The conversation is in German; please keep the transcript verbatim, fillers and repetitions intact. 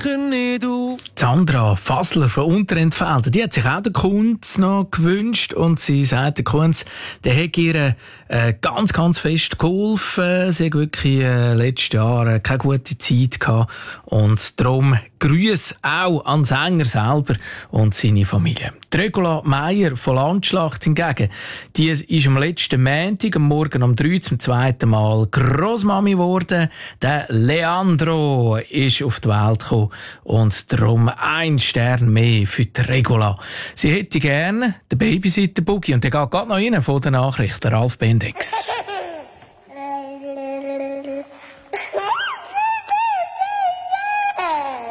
sicher nicht auf. Sandra Fassler von Unterentfelden, die hat sich auch den Kunz noch gewünscht und sie sagt, der Kunz, der hat ihr äh, ganz, ganz fest geholfen. Sie hat wirklich äh, letztes Jahr äh, keine gute Zeit gehabt und darum Grüße auch an den Sänger selber und seine Familie. Die Regula Meier von Landschlacht hingegen, die ist am letzten Montag, am Morgen um drei zum zweiten Mal Grossmami geworden. Der Leandro ist auf die Welt gekommen und darum ein Stern mehr für die Regula. Sie hätte gerne den Babysitter-Boogie und der geht gerade noch rein von den Nachrichten, Ralf Bendex.